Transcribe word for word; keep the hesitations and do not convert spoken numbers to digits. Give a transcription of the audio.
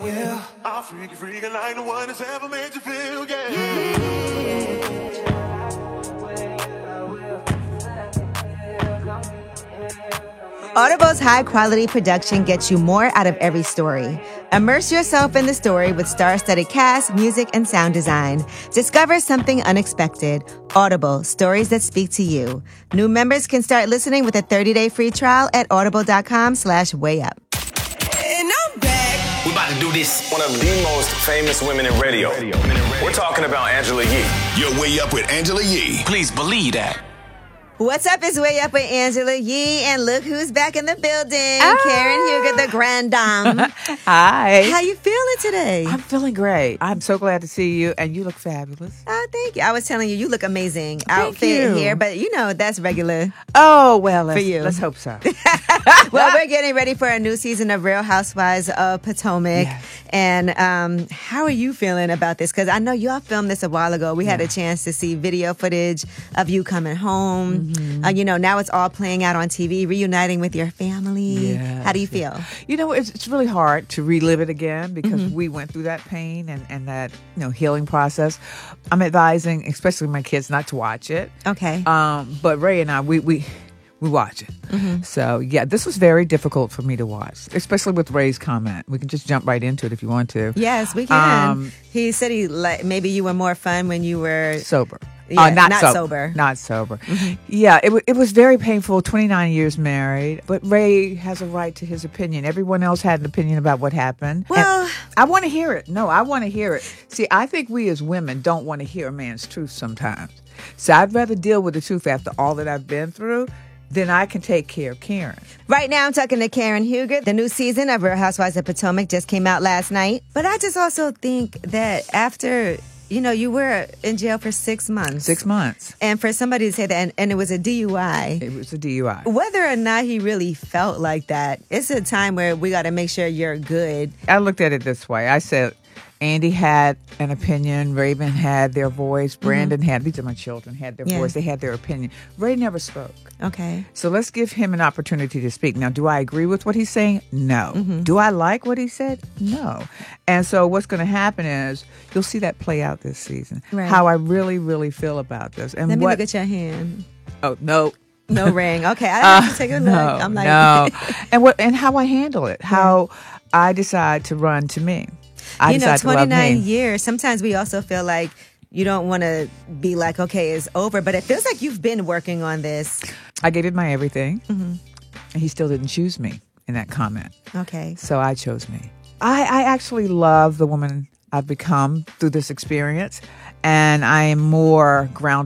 Well, I'll freak you, freak you like the one that's ever made you feel, yeah. Audible's high-quality production gets you more out of every story. Immerse yourself in the story with star-studded cast, music, and sound design. Discover something unexpected. Audible, stories that speak to you. New members can start listening with a thirty-day free trial at audible.com slash way up. And I'm back. We're about to do this. One of the most famous women in radio. We're talking about Angela Yee. You're Way Up with Angela Yee. Please believe that. What's up? It's Way Up with Angela Yee, and look who's back in the building. Ah. Karen Huger, the grand dame. Hi. How you feeling today? I'm feeling great. I'm so glad to see you, and you look fabulous. Oh, thank you. I was telling you, you look amazing. Thank Outfit you. here, but you know, that's regular. Oh, well, let's, For you. let's hope so. Well, we're getting ready for a new season of Real Housewives of Potomac. Yes. And um, how are you feeling about this? Because I know y'all filmed this a while ago. We had Yeah. a chance to see video footage of you coming home. Mm-hmm. Uh, you know, now it's all playing out on T V, reuniting with your family. Yes. How do you feel? You know, it's, it's really hard to relive it again because Mm-hmm. we went through that pain and, and that, you know, healing process. I'm advising, especially my kids, not to watch it. Okay. Um, but Ray and I, we... we We watch it. Mm-hmm. So, yeah, this was very difficult for me to watch, especially with Ray's comment. We can just jump right into it if you want to. Yes, we can. Um, he said he like maybe you were more fun when you were Sober. Yeah, Uh, not, not sober. sober. Not sober. Yeah, it, w- it was very painful, twenty-nine years married, but Ray has a right to his opinion. Everyone else had an opinion about what happened. Well- And I want to hear it. No, I want to hear it. See, I think we as women don't want to hear a man's truth sometimes. So I'd rather deal with the truth after all that I've been through. Then I can take care of Karen. Right now, I'm talking to Karen Huger. The new season of Real Housewives of Potomac just came out last night. But I just also think that after, you know, you were in jail for six months. Six months. And for somebody to say that, and, and it was a D U I, It was a D U I. whether or not he really felt like that, it's a time where we got to make sure you're good. I looked at it this way. I said, Andy had an opinion. Raven had their voice. Brandon had, these are my children, had their Yeah. voice. They had their opinion. Ray never spoke. Okay. So let's give him an opportunity to speak. Now, do I agree with what he's saying? No. Mm-hmm. Do I like what he said? No. And so what's going to happen is you'll see that play out this season. Right. How I really, really feel about this. And Let me what, look at your hand. Oh, no. No ring. Okay. I have Uh, to take a look. no, I'm like, no. And what and how I handle it. How I decide to run to me. I you know, decide to love twenty-nine me. years, sometimes we also feel like you don't want to be like, okay, it's over. But it feels like you've been working on this. I gave it my everything, Mm-hmm. and he still didn't choose me in that comment. Okay. So I chose me. I, I actually love the woman I've become through this experience, and I am more grounded